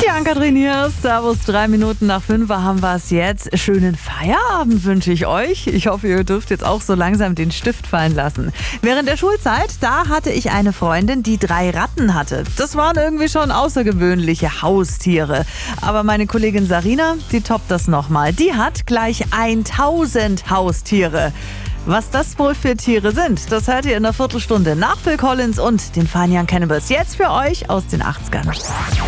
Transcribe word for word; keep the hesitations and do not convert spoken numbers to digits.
Ann-Kathrin hier. Servus, drei Minuten nach fünf haben wir es jetzt. Schönen Feierabend wünsche ich euch. Ich hoffe, ihr dürft jetzt auch so langsam den Stift fallen lassen. Während der Schulzeit, da hatte ich eine Freundin, die drei Ratten hatte. Das waren irgendwie schon außergewöhnliche Haustiere. Aber meine Kollegin Sarina, die toppt das nochmal. Die hat gleich tausend Haustiere. Was das wohl für Tiere sind, das hört ihr in einer Viertelstunde nach Phil Collins und den Fine Young Cannibals. Jetzt für euch aus den achtzigern.